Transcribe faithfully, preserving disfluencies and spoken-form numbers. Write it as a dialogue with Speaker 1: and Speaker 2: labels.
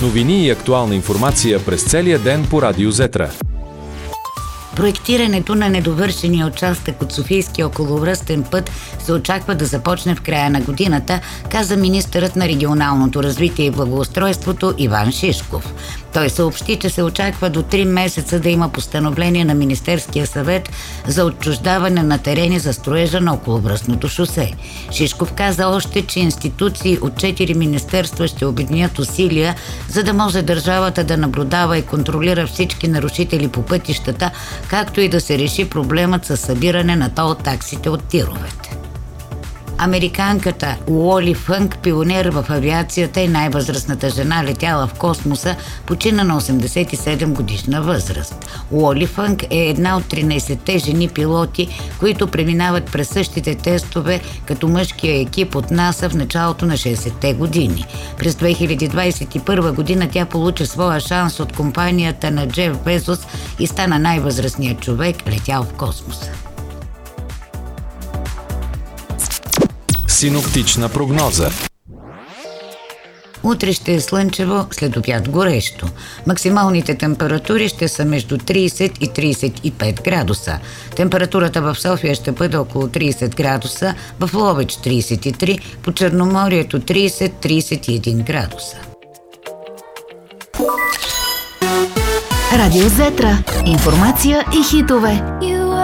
Speaker 1: Новини и актуална информация през целия ден по Радио Зетра.
Speaker 2: Проектирането на недовършения участък от Софийския околовръстен път се очаква да започне в края на годината, каза министърът на регионалното развитие и благоустройството Иван Шишков. Той съобщи, че се очаква до три месеца да има постановление на Министерския съвет за отчуждаване на терени за строежа на околовръстното шосе. Шишков каза още, че институции от четири министерства ще обединят усилия, за да може държавата да наблюдава и контролира всички нарушители по пътищата, както и да се реши проблемът със събиране на тол таксите от тировете. Американката Уоли Фънк, пионер в авиацията и най-възрастната жена летяла в космоса, почина на осемдесет и седем годишна възраст. Уоли Фънк е една от тринайсетте жени пилоти, които преминават през същите тестове като мъжкия екип от НАСА в началото на шейсетте години. През две хиляди двайсет и първа година тя получи своя шанс от компанията на Джеф Безос и стана най-възрастният човек, летял в космоса.
Speaker 1: Синоптична прогноза.
Speaker 2: Утре ще е слънчево, след обяд горещо. Максималните температури ще са между трийсет и трийсет и пет градуса. Температурата в София ще бъде около трийсет градуса, в Ловеч трийсет и три, по Черноморието трийсет до трийсет и един градуса.
Speaker 3: Радио Зетра. Информация и хитове.